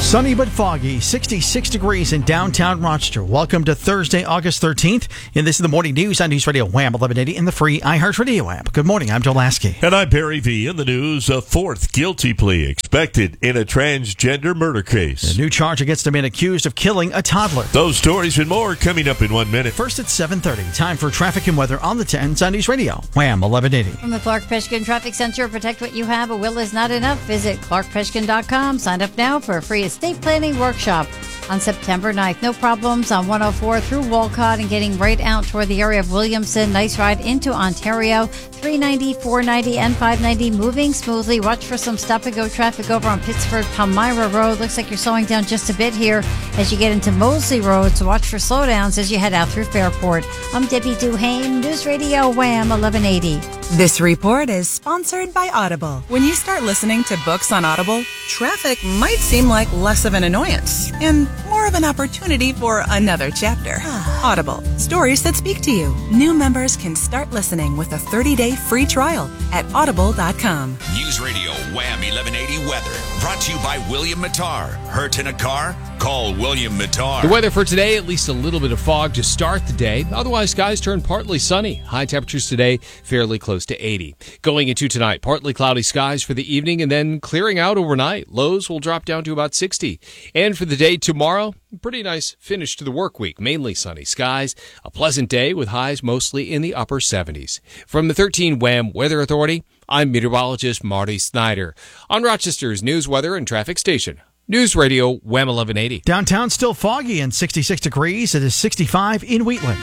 Sunny but foggy, 66 degrees in downtown Rochester. Welcome to Thursday, August 13th. And this is the morning news on News Radio Wham 1180 in the free iHeartRadio app. Good morning, I'm Joe Lasky. And I'm Barry V. In the news, a fourth guilty plea expected in a transgender murder case. A new charge against a man accused of killing a toddler. Those stories and more coming up in 1 minute. First at 7:30, time for traffic and weather on the 10s on News Radio Wham 1180. From the Clark Peshkin Traffic Center, protect what you have. A will is not enough. Visit clarkpeshkin.com. Sign up now for a free estate planning workshop on September 9th. No problems on 104 through Walcott and getting right out toward the area of Williamson. Nice ride into Ontario. 390, 490, and 590 moving smoothly. Watch for some stop-and-go traffic over on Pittsford Palmyra Road. Looks like you're slowing down just a bit here as you get into Moseley Road, so watch for slowdowns as you head out through Fairport. I'm Debbie Duhane, News Radio Wham 1180. This report is sponsored by Audible. When you start listening to books on Audible, traffic might seem like less of an annoyance and more of an opportunity for another chapter. Audible, stories that speak to you. New members can start listening with a 30-day free trial at audible.com. News Radio Wham 1180 weather brought to you by William Mattar. Hurt in a car? Call William Mattar. The weather for today, at least a little bit of fog to start the day. Otherwise, skies turn partly sunny. High temperatures today, fairly close to 80. Going into tonight, partly cloudy skies for the evening and then clearing out overnight. Lows will drop down to about 60. And for the day tomorrow, pretty nice finish to the work week. Mainly sunny skies. A pleasant day with highs mostly in the upper 70s. From the 13 Wham Weather Authority, I'm meteorologist Marty Snyder. On Rochester's news, weather, and traffic station. News Radio Wham 1180. Downtown still foggy and 66 degrees. It is 65 in Wheatland.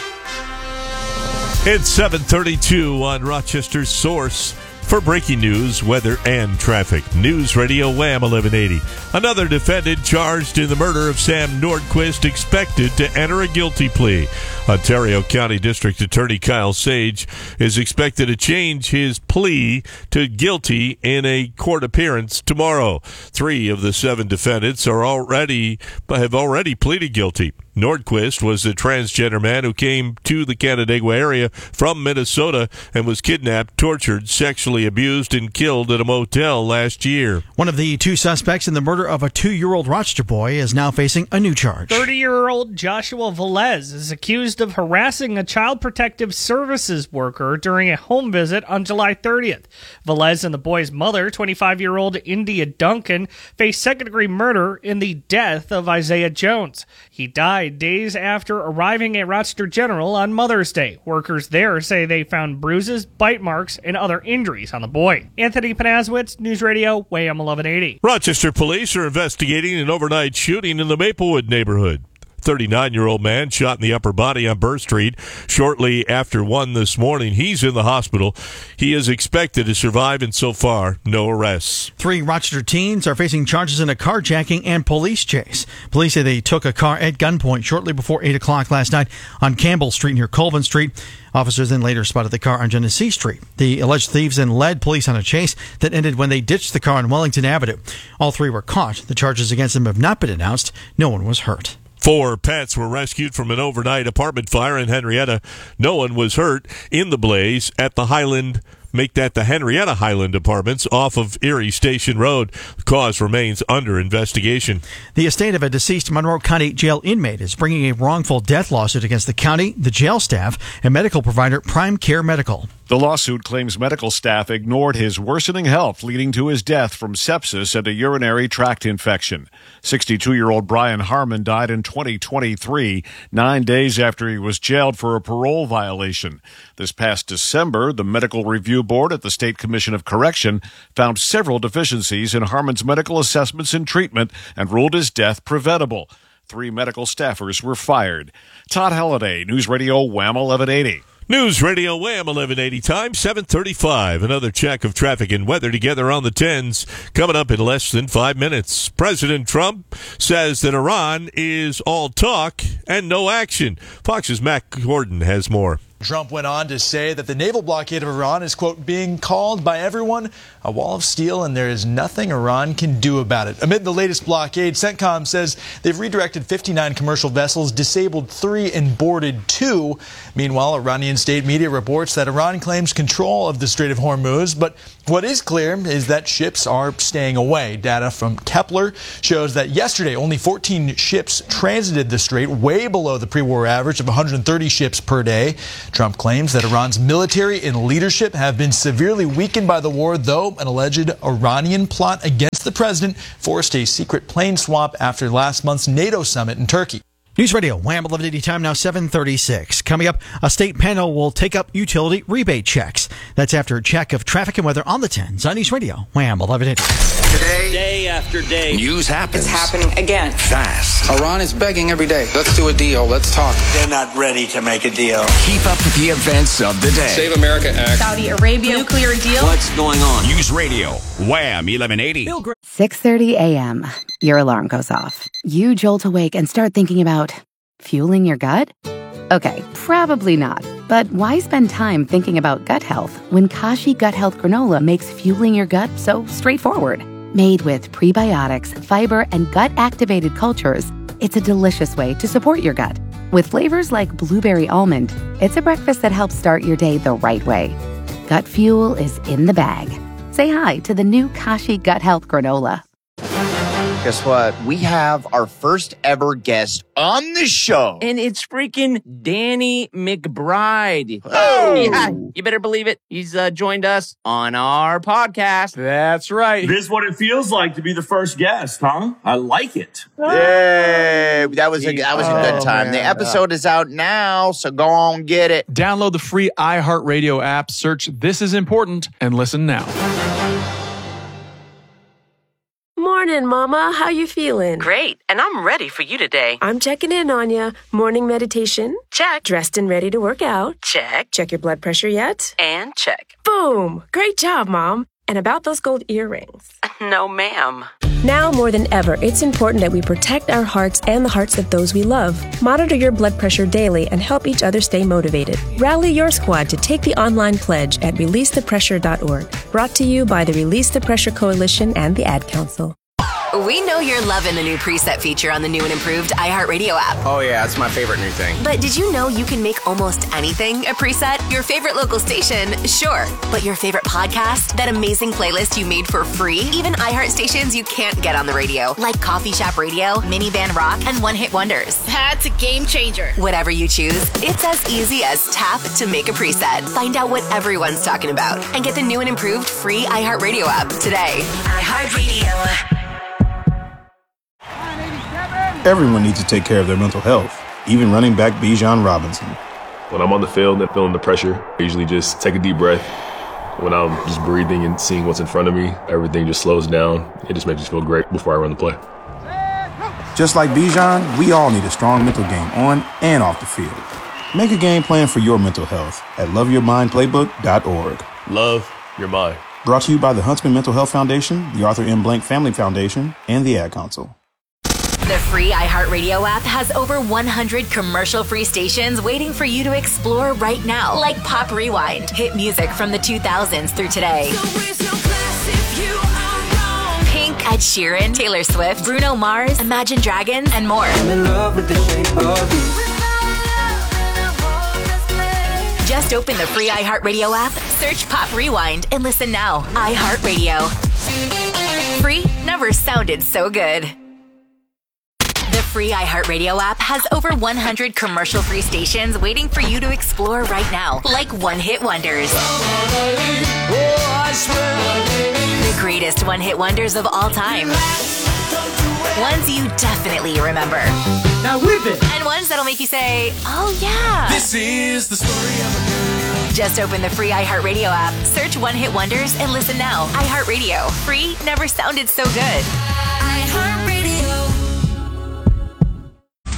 It's 7:32 on Rochester's source for breaking news, weather, and traffic. News Radio Wham 1180. Another defendant charged in the murder of Sam Nordquist expected to enter a guilty plea. Ontario County District Attorney Kyle Sage is expected to change his plea to guilty in a court appearance tomorrow. 3 of the 7 defendants have already pleaded guilty. Nordquist was a transgender man who came to the Canandaigua area from Minnesota and was kidnapped, tortured, sexually abused, and killed at a motel last year. One of the 2 suspects in the murder of a 2-year-old Rochester boy is now facing a new charge. 30-year-old Joshua Velez is accused of harassing a Child Protective Services worker during a home visit on July 30th. Velez and the boy's mother, 25-year-old India Duncan, face second-degree murder in the death of Isaiah Jones. He died days after arriving at Rochester General on Mother's Day. Workers there say they found bruises, bite marks, and other injuries on the boy. Anthony Panazwitz, News Radio, Wham 1180. Rochester police are investigating an overnight shooting in the Maplewood neighborhood. 39-year-old man shot in the upper body on Burr Street shortly after 1 this morning. He's in the hospital. He is expected to survive, and so far, no arrests. 3 Rochester teens are facing charges in a carjacking and police chase. Police say they took a car at gunpoint shortly before 8 o'clock last night on Campbell Street near Colvin Street. Officers then later spotted the car on Genesee Street. The alleged thieves then led police on a chase that ended when they ditched the car on Wellington Avenue. All 3 were caught. The charges against them have not been announced. No one was hurt. 4 pets were rescued from an overnight apartment fire in Henrietta. No one was hurt in the blaze at the Highland. Make that the Henrietta Highland Apartments off of Erie Station Road. The cause remains under investigation. The estate of a deceased Monroe County jail inmate is bringing a wrongful death lawsuit against the county, the jail staff, and medical provider Prime Care Medical. The lawsuit claims medical staff ignored his worsening health, leading to his death from sepsis and a urinary tract infection. 62-year-old Brian Harmon died in 2023, 9 days after he was jailed for a parole violation. This past December, the Medical Review Board at the State Commission of Correction found several deficiencies in Harmon's medical assessments and treatment and ruled his death preventable. 3 medical staffers were fired. Todd Halliday, News Radio Wham 1180. News Radio Wham 1180 time, 7:35. Another check of traffic and weather together on the 10s coming up in less than 5 minutes. President Trump says that Iran is all talk and no action. Fox's Matt Gordon has more. Trump went on to say that the naval blockade of Iran is, quote, being called by everyone a wall of steel, and there is nothing Iran can do about it. Amid the latest blockade, CENTCOM says they've redirected 59 commercial vessels, disabled 3 and boarded 2. Meanwhile, Iranian state media reports that Iran claims control of the Strait of Hormuz, but what is clear is that ships are staying away. Data from Kepler shows that yesterday only 14 ships transited the strait, way below the pre-war average of 130 ships per day. Trump claims that Iran's military and leadership have been severely weakened by the war, though an alleged Iranian plot against the president forced a secret plane swap after last month's NATO summit in Turkey. News Radio, Wham 1180 time now 7:36. Coming up, a state panel will take up utility rebate checks. That's after a check of traffic and weather on the 10s on News Radio, Wham 1180. Today, day after day, news happens. It's happening again. Fast. Iran is begging every day. Let's do a deal. Let's talk. They're not ready to make a deal. Keep up with the events of the day. Save America Act. Saudi Arabia nuclear deal. What's going on? News Radio, Wham 1180. 6:30 a.m. Your alarm goes off. You jolt awake and start thinking about fueling your gut? Okay, probably not. But why spend time thinking about gut health when Kashi Gut Health Granola makes fueling your gut so straightforward? Made with prebiotics, fiber, and gut-activated cultures, it's a delicious way to support your gut. With flavors like blueberry almond, it's a breakfast that helps start your day the right way. Gut fuel is in the bag. Say hi to the new Kashi Gut Health Granola. Guess what? We have our first ever guest on the show. And it's freaking Danny McBride. Oh! Yeah, you better believe it. He's joined us on our podcast. That's right. This is what it feels like to be the first guest, huh? I like it. Yay! That was a good time. Man. The episode is out now, so go on get it. Download the free iHeartRadio app, search This Is Important, and listen now. Morning, Mama. How you feeling? Great, and I'm ready for you today. I'm checking in on you. Morning meditation? Check. Dressed and ready to work out? Check. Check your blood pressure yet? And check. Boom! Great job, Mom. And about those gold earrings? No, ma'am. Now more than ever, it's important that we protect our hearts and the hearts of those we love. Monitor your blood pressure daily and help each other stay motivated. Rally your squad to take the online pledge at releasethepressure.org. Brought to you by the Release the Pressure Coalition and the Ad Council. We know you're loving the new preset feature on the new and improved iHeartRadio app. Oh yeah, it's my favorite new thing. But did you know you can make almost anything a preset? Your favorite local station, sure. But your favorite podcast? That amazing playlist you made for free? Even iHeart stations you can't get on the radio, like Coffee Shop Radio, Minivan Rock, and One Hit Wonders. That's a game changer. Whatever you choose, it's as easy as tap to make a preset. Find out what everyone's talking about and get the new and improved free iHeartRadio app today. iHeartRadio. Everyone needs to take care of their mental health, even running back Bijan Robinson. When I'm on the field and feeling the pressure, I usually just take a deep breath. When I'm just breathing and seeing what's in front of me, everything just slows down. It just makes me feel great before I run the play. Just like Bijan, we all need a strong mental game on and off the field. Make a game plan for your mental health at loveyourmindplaybook.org. Love your mind. Brought to you by the Huntsman Mental Health Foundation, the Arthur M. Blank Family Foundation, and the Ad Council. The free iHeartRadio app has over 100 commercial-free stations waiting for you to explore right now, like Pop Rewind, hit music from the 2000s through today. Pink, Ed Sheeran, Taylor Swift, Bruno Mars, Imagine Dragons, and more. I'm in love with the shape of you. Just open the free iHeartRadio app, search Pop Rewind, and listen now. iHeartRadio. Free never sounded so good. The free iHeartRadio app has over 100 commercial-free stations waiting for you to explore right now, like One Hit Wonders. The greatest one-hit wonders of all time. Ones you definitely remember. Now whip it! And ones that'll make you say, oh yeah. This is the story of a girl. Just open the free iHeartRadio app, search One Hit Wonders, and listen now. iHeartRadio. Free never sounded so good. iHeartRadio.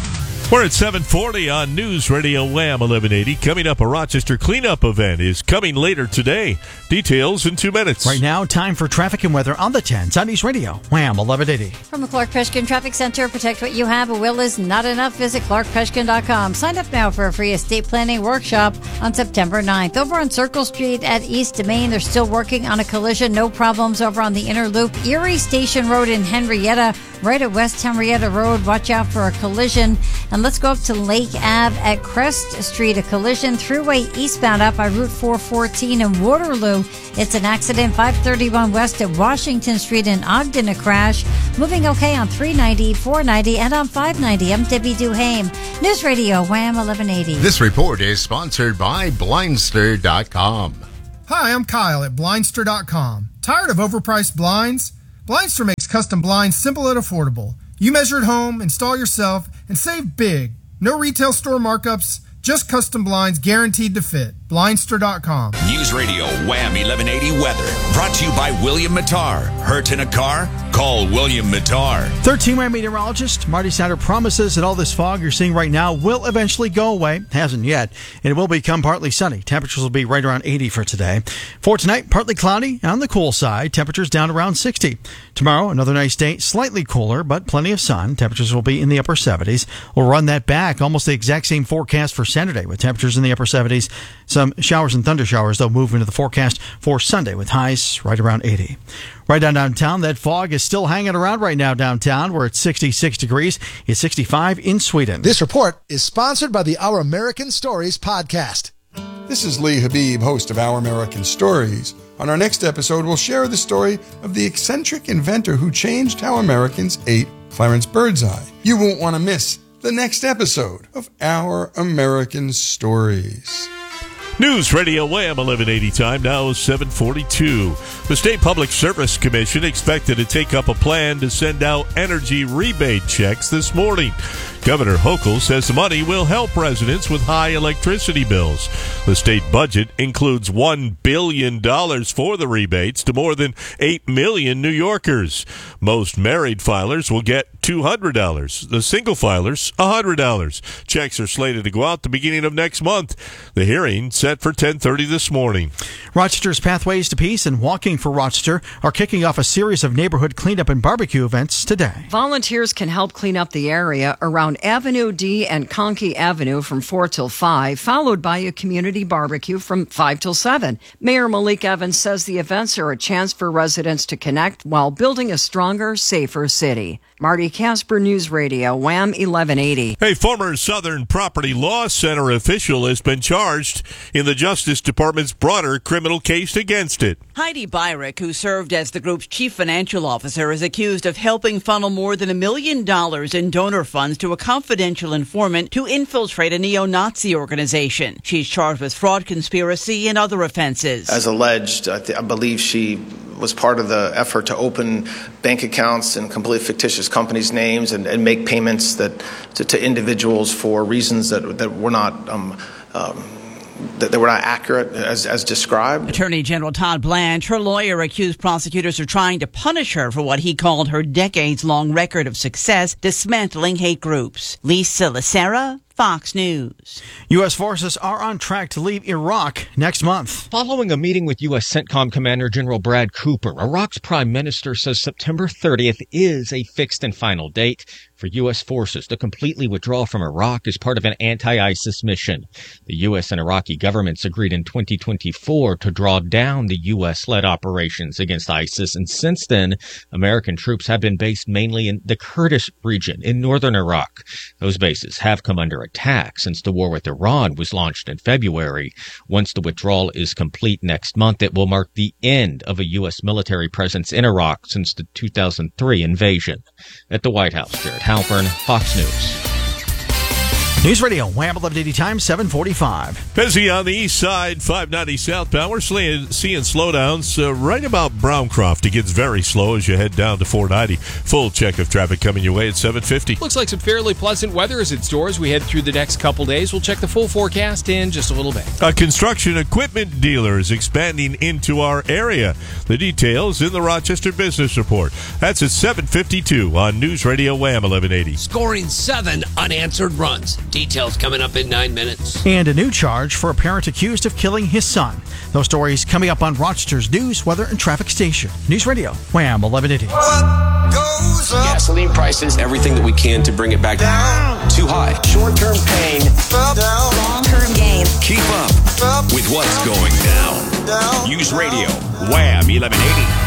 We're at 7:40 on News Radio Wham 1180. Coming up, a Rochester cleanup event is coming later today. Details in 2 minutes. Right now, time for traffic and weather on the 10s on News Radio Wham 1180. From the Clark Peshkin Traffic Center, protect what you have. A will is not enough. Visit clarkpeshkin.com. Sign up now for a free estate planning workshop on September 9th. Over on Circle Street at East Main, they're still working on a collision. No problems over on the inner loop. Erie Station Road in Henrietta, right at West Henrietta Road. Watch out for a collision. And let's go up to Lake Ave at Crest Street. A collision throughway eastbound up by Route 414 in Waterloo. It's an accident. 531 west at Washington Street in Ogden. A crash. Moving okay on 390, 490, and on 590. I'm Debbie Duhame. News Radio Wham 1180. This report is sponsored by Blindster.com. Hi, I'm Kyle at Blindster.com. Tired of overpriced blinds? Blindster makes custom blinds simple and affordable. You measure at home, install yourself, and save big. No retail store markups, just custom blinds guaranteed to fit. Blindster.com. News Radio Wham 1180 weather. Brought to you by William Mattar. Hurt in a car? Call William Mattar. 13-man meteorologist Marty Sander promises that all this fog you're seeing right now will eventually go away. Hasn't yet. And it will become partly sunny. Temperatures will be right around 80 for today. For tonight, partly cloudy on the cool side. Temperatures down around 60. Tomorrow, another nice day. Slightly cooler, but plenty of sun. Temperatures will be in the upper 70s. We'll run that back. Almost the exact same forecast for Saturday with temperatures in the upper 70s. Some showers and thunder showers, though, move into the forecast for Sunday with highs right around 80. Right downtown, that fog is still hanging around right now downtown. We're at 66 degrees. It's 65 in Sweden. This report is sponsored by the Our American Stories podcast. This is Lee Habib, host of Our American Stories. On our next episode, we'll share the story of the eccentric inventor who changed how Americans ate Clarence Birdseye. You won't want to miss the next episode of Our American Stories. News Radio Wham 1180 time now is 7:42. The State Public Service Commission expected to take up a plan to send out energy rebate checks this morning. Governor Hochul says the money will help residents with high electricity bills. The state budget includes $1 billion for the rebates to more than 8 million New Yorkers. Most married filers will get $200. The single filers, $100. Checks are slated to go out the beginning of next month. The hearing set for 10:30 this morning. Rochester's Pathways to Peace and Walking for Rochester are kicking off a series of neighborhood cleanup and barbecue events today. Volunteers can help clean up the area around Avenue D and Conkey Avenue from 4 till 5, followed by a community barbecue from 5 till 7. Mayor Malik Evans says the events are a chance for residents to connect while building a stronger, safer city. Marty Casper, News Radio, Wham 1180. A former Southern Property Law Center official has been charged in the Justice Department's broader criminal case against it. Heidi Byrick, who served as the group's chief financial officer, is accused of helping funnel more than $1 million in donor funds to a confidential informant to infiltrate a neo-Nazi organization. She's charged with fraud, conspiracy, and other offenses. As alleged, I believe she was part of the effort to open bank accounts in completely fictitious companies' names and make payments to individuals for reasons that were not that were not accurate as described. Attorney General Todd Blanche, her lawyer, accused prosecutors of trying to punish her for what he called her decades-long record of success dismantling hate groups. Lisa Lacera, Fox News. U.S. forces are on track to leave Iraq next month. Following a meeting with U.S. CENTCOM Commander General Brad Cooper, Iraq's prime minister says September 30th is a fixed and final date for U.S. forces to completely withdraw from Iraq as part of an anti-ISIS mission. The U.S. and Iraqi governments agreed in 2024 to draw down the U.S.-led operations against ISIS, and since then, American troops have been based mainly in the Kurdish region in northern Iraq. Those bases have come under attack since the war with Iran was launched in February. Once the withdrawal is complete next month, it will mark the end of a U.S. military presence in Iraq since the 2003 invasion. At the White House, Jared Halpern, Fox News. News Radio, Wham 1180 time, 7:45. Busy on the east side, 590 southbound. We're seeing slowdowns right about Browncroft. It gets very slow as you head down to 490. Full check of traffic coming your way at 750. Looks like some fairly pleasant weather as it stores. We head through the next couple days. We'll check the full forecast in just a little bit. A construction equipment dealer is expanding into our area. The details in the Rochester Business Report. That's at 7:52 on News Radio Wham 1180. Scoring 7 unanswered runs. Details coming up in 9 minutes. And a new charge for a parent accused of killing his son. Those stories coming up on Rochester's news, weather, and traffic station. News Radio, Wham 1180. Gasoline prices, everything that we can to bring it back down. Too high. Short-term pain. Long-term gain. Keep up with what's going down. News Radio, Wham 1180.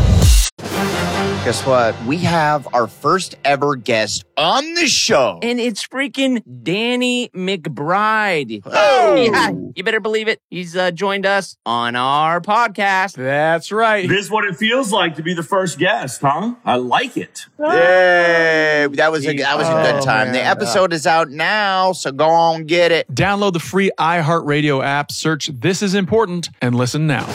Guess what? We have our first ever guest on the show. And it's freaking Danny McBride. Oh! Yeah, you better believe it. He's joined us on our podcast. That's right. This is what it feels like to be the first guest, huh? I like it. Yay! That was a good time. Man. The episode is out now, so go on get it. Download the free iHeartRadio app, search This Is Important, and listen now.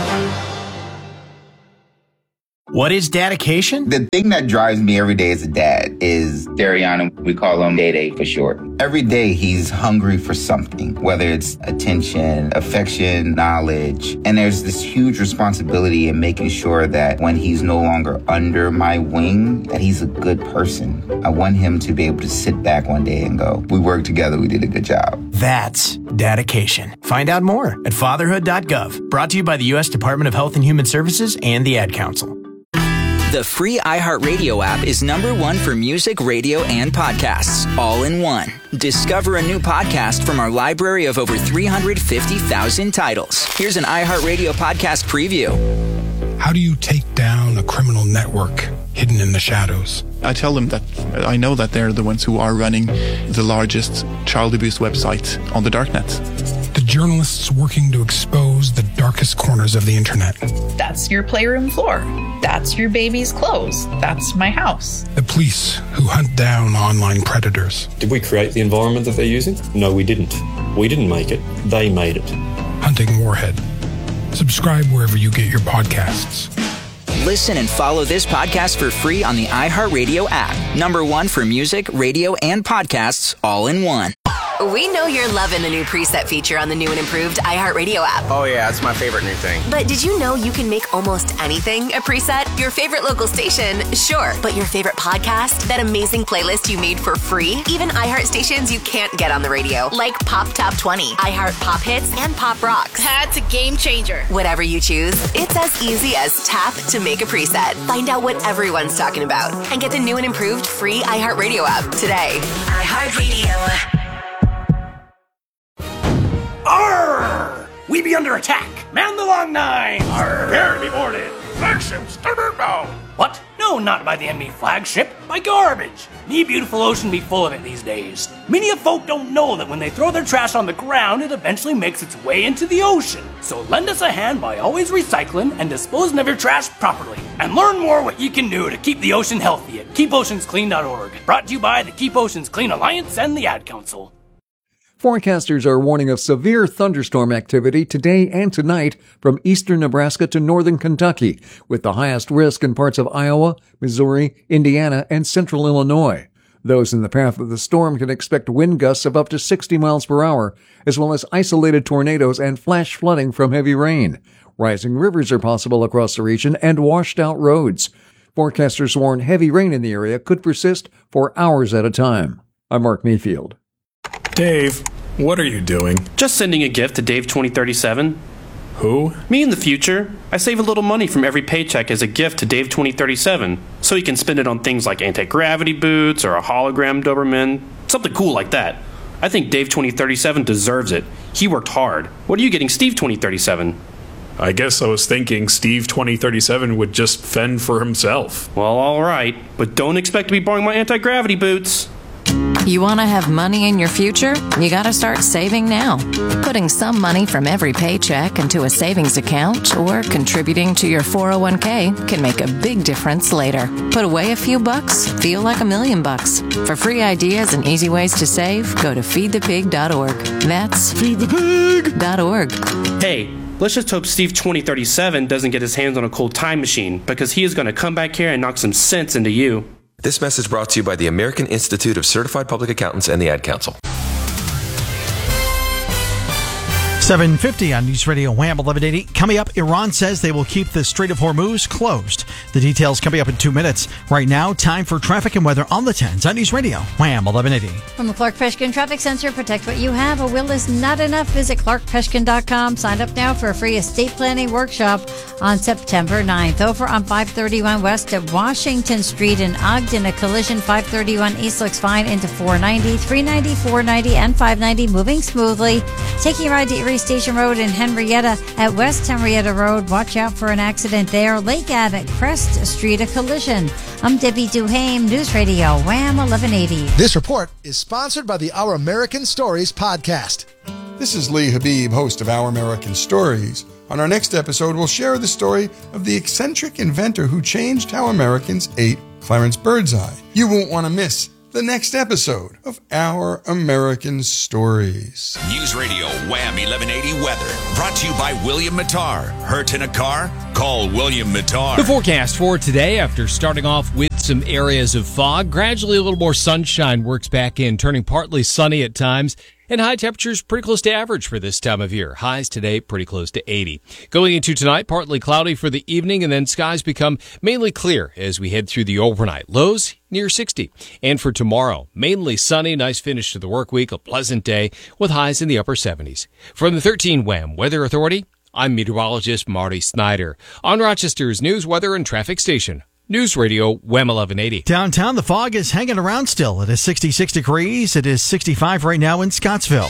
What is dedication? The thing that drives me every day as a dad is Dariana. We call him Day for short. Every day he's hungry for something, whether it's attention, affection, knowledge. And there's this huge responsibility in making sure that when he's no longer under my wing, that he's a good person. I want him to be able to sit back one day and go, we worked together, we did a good job. That's dedication. Find out more at fatherhood.gov. Brought to you by the U.S. Department of Health and Human Services and the Ad Council. The free iHeartRadio app is #1 for music, radio, and podcasts, all in one. Discover a new podcast from our library of over 350,000 titles. Here's an iHeartRadio podcast preview. How do you take down a criminal network hidden in the shadows? I tell them that I know that they're the ones who are running the largest child abuse website on the darknet. The journalists working to expose the darkest corners of the internet. That's your playroom floor. That's your baby's clothes. That's my house. The police who hunt down online predators. Did we create the environment that they're using? No, we didn't. We didn't make it. They made it. Hunting Warhead. Subscribe wherever you get your podcasts. Listen and follow this podcast for free on the iHeartRadio app. #1 for music, radio, and podcasts, all in one. We know you're loving the new preset feature on the new and improved iHeartRadio app. Oh yeah, it's my favorite new thing. But did you know you can make almost anything a preset? Your favorite local station, sure. But your favorite podcast? That amazing playlist you made for free? Even iHeart stations you can't get on the radio, like Pop Top 20, iHeart Pop Hits, and Pop Rocks. That's a game changer. Whatever you choose, it's as easy as tap to make a preset. Find out what everyone's talking about and get the new and improved free iHeartRadio app today. iHeartRadio. Arr! We be under attack. Man the long nine. Arr! Prepare to be boarded. Flagship starboard bow. What? No, not by the enemy flagship. By garbage. Me beautiful ocean be full of it these days. Many of folk don't know that when they throw their trash on the ground, it eventually makes its way into the ocean. So lend us a hand by always recycling and disposing of your trash properly. And learn more what you can do to keep the ocean healthy at keepoceansclean.org. Brought to you by the Keep Oceans Clean Alliance and the Ad Council. Forecasters are warning of severe thunderstorm activity today and tonight from eastern Nebraska to northern Kentucky, with the highest risk in parts of Iowa, Missouri, Indiana, and central Illinois. Those in the path of the storm can expect wind gusts of up to 60 miles per hour, as well as isolated tornadoes and flash flooding from heavy rain. Rising rivers are possible across the region and washed-out roads. Forecasters warn heavy rain in the area could persist for hours at a time. I'm Mark Mayfield. Dave, what are you doing? Just sending a gift to Dave 2037. Who? Me in the future. I save a little money from every paycheck as a gift to Dave 2037, so he can spend it on things like anti-gravity boots or a hologram Doberman, something cool like that. I think Dave 2037 deserves it. He worked hard. What are you getting Steve 2037? I guess I was thinking Steve 2037 would just fend for himself. Well, all right, but don't expect to be borrowing my anti-gravity boots. You want to have money in your future? You got to start saving now. Putting some money from every paycheck into a savings account or contributing to your 401k can make a big difference later. Put away a few bucks, feel like $1,000,000. For free ideas and easy ways to save, go to feedthepig.org. That's feedthepig.org. Hey, let's just hope Steve 2037 doesn't get his hands on a cold time machine, because he is going to come back here and knock some sense into you. This message brought to you by the American Institute of Certified Public Accountants and the Ad Council. 7:50 on News Radio Wham 1180. Coming up, Iran says they will keep the Strait of Hormuz closed. The details coming up in 2 minutes. Right now, time for traffic and weather on the 10s on News Radio Wham 1180. From the Clark Peshkin Traffic Center, protect what you have. A will is not enough. Visit clarkpeshkin.com. Sign up now for a free estate planning workshop on September 9th. Over on 531 West at Washington Street in Ogden, a collision 531 East looks fine into 490, 390, 490, and 590 moving smoothly. Taking a ride to Erie Station Road in Henrietta at West Henrietta Road. Watch out for an accident there. Lake Ave at Crest Street, a collision. I'm Debbie Duhame, News Radio Wham 1180. This report is sponsored by the Our American Stories podcast. This is Lee Habib, host of Our American Stories. On our next episode, we'll share the story of the eccentric inventor who changed how Americans ate Clarence Birdseye. You won't want to miss the next episode of Our American Stories. News Radio Wham 1180 weather brought to you by William Mattar. Hurt in a car? Call William Mattar. The forecast for today, after starting off with some areas of fog, gradually a little more sunshine works back in, turning partly sunny at times. And high temperatures pretty close to average for this time of year. Highs today pretty close to 80. Going into tonight, partly cloudy for the evening, and then skies become mainly clear as we head through the overnight. Lows near 60. And for tomorrow, mainly sunny, nice finish to the work week, a pleasant day with highs in the upper 70s. From the 13 Wham Weather Authority, I'm meteorologist Marty Snyder on Rochester's news, weather, and traffic station. News Radio Wham 1180. Downtown, the fog is hanging around still. It is 66 degrees. It is 65 right now in Scottsville.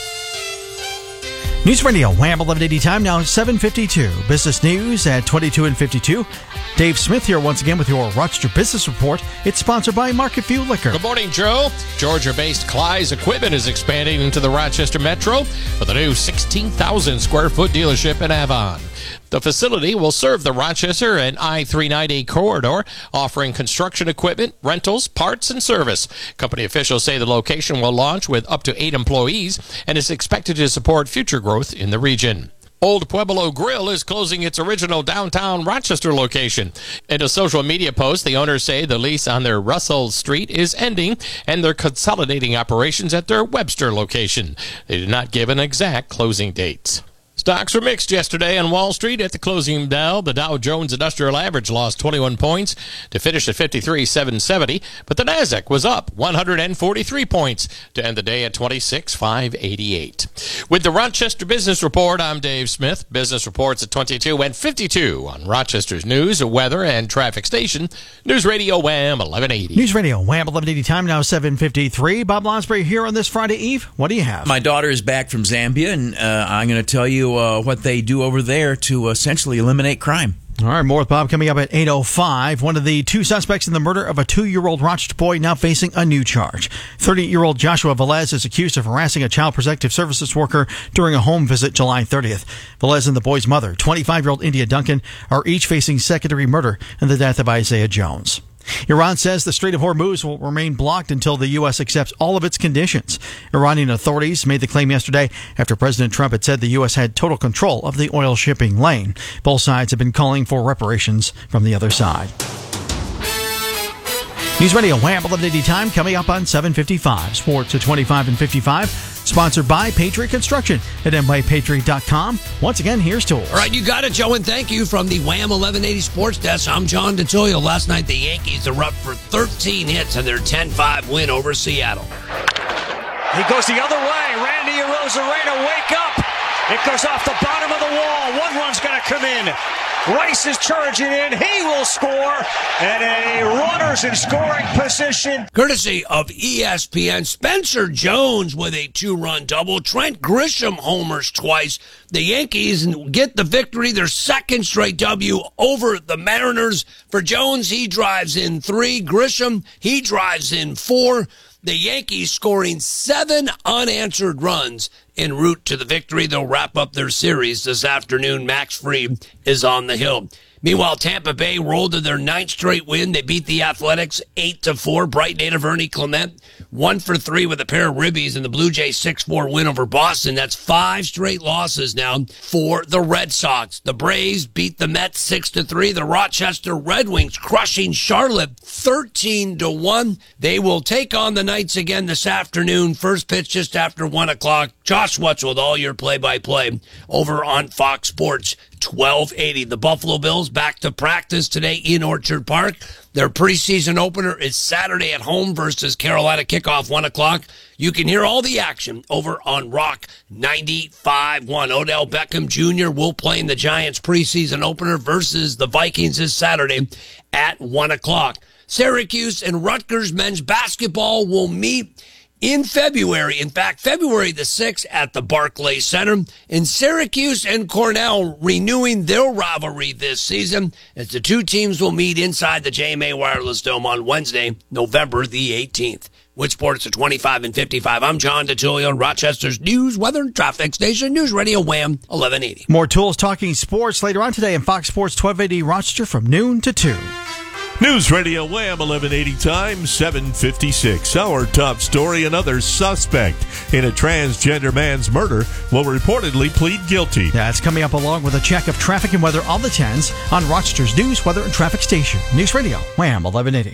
News Radio Wham 1180 time now 7:52. Business news at 22 and 52. Dave Smith here once again with your Rochester Business Report. It's sponsored by Market View Liquor. Good morning, Joe. Georgia-based Cly's Equipment is expanding into the Rochester Metro with a new 16,000 square foot dealership in Avon. The facility will serve the Rochester and I-390 corridor, offering construction equipment, rentals, parts, and service. Company officials say the location will launch with up to 8 employees and is expected to support future growth in the region. Old Pueblo Grill is closing its original downtown Rochester location. In a social media post, the owners say the lease on their Russell Street is ending and they're consolidating operations at their Webster location. They did not give an exact closing date. Stocks were mixed yesterday on Wall Street at the closing bell. The Dow Jones Industrial Average lost 21 points to finish at 53,770, but the Nasdaq was up 143 points to end the day at 26,588. With the Rochester Business Report, I'm Dave Smith. Business reports at 22 and 52 on Rochester's news, weather, and traffic station. News Radio Wham 1180. News Radio Wham 1180 time now 7:53. Bob Lonsbury here on this Friday Eve. What do you have? My daughter is back from Zambia, and I'm going to tell you what they do over there to essentially eliminate crime. All right, more with Bob coming up at 8:05. One of the 2 suspects in the murder of a 2-year-old Rochester boy now facing a new charge. 38-year-old Joshua Velez is accused of harassing a child protective services worker during a home visit July 30th. Velez and the boy's mother, 25-year-old India Duncan, are each facing second-degree murder in the death of Isaiah Jones. Iran says the Strait of Hormuz will remain blocked until the U.S. accepts all of its conditions. Iranian authorities made the claim yesterday after President Trump had said the U.S. had total control of the oil shipping lane. Both sides have been calling for reparations from the other side. News Radio Wham 1180 time coming up on 7:55. Sports at 25 and 55. Sponsored by Patriot Construction at MYPatriot.com. Once again, here's Tools. All right, you got it, Joe, and thank you from the Wham 1180 Sports Desk. I'm John DeToyo. Last night, the Yankees are up for 13 hits in their 10-5 win over Seattle. He goes the other way. Randy Arozarena, wake up. It goes off the bottom of the wall. 1 run's going to come in. Rice is charging in. He will score. And a runner's in scoring position. Courtesy of ESPN, Spencer Jones with a 2-run double. Trent Grisham homers twice. The Yankees get the victory, their second straight W over the Mariners. For Jones, he drives in 3. Grisham, he drives in 4. The Yankees scoring 7 unanswered runs en route to the victory. They'll wrap up their series this afternoon. Max Fried is on the hill. Meanwhile, Tampa Bay rolled to their 9th straight win. They beat the Athletics 8-4. Bright native Ernie Clement 1 for 3 with a pair of ribbies in the Blue Jays 6-4 win over Boston. That's 5 straight losses now for the Red Sox. The Braves beat the Mets 6-3. The Rochester Red Wings crushing Charlotte 13-1. They will take on the Knights again this afternoon. First pitch just after 1 o'clock. Josh Wetzel with all your play-by-play over on Fox Sports 1280. The Buffalo Bills back to practice today in Orchard Park. Their preseason opener is Saturday at home versus Carolina, kickoff 1 o'clock. You can hear all the action over on Rock 95.1. Odell Beckham Jr. will play in the Giants preseason opener versus the Vikings this Saturday at 1 o'clock. Syracuse and Rutgers men's basketball will meet in February. In fact, February the 6th at the Barclays Center. And Syracuse and Cornell renewing their rivalry this season as the two teams will meet inside the JMA Wireless Dome on Wednesday, November the 18th. With sports at 25 and 55, I'm John DeTulio, Rochester's news, weather, and traffic station, News Radio Wham 1180. More tools talking sports later on today in Fox Sports 1280 Rochester from noon to 2. News Radio Wham 1180 time 7:56. Our top story: another suspect in a transgender man's murder will reportedly plead guilty. That's coming up along with a check of traffic and weather on the 10s on Rochester's news, weather, and traffic station. News Radio Wham 1180.